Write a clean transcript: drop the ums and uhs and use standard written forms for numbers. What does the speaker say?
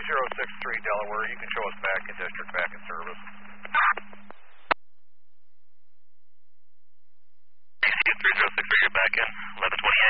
3063 Delaware, you can show us back in district, back in service. AC 3063, you're back in, 1128.